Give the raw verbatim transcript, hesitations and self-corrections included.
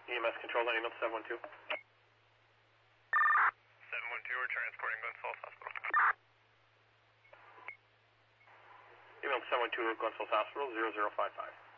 E M S control, line email to seven one two. seven one two, we're transporting Glens Falls Hospital. Email to seven one two, Glens Falls Hospital, zero zero five five.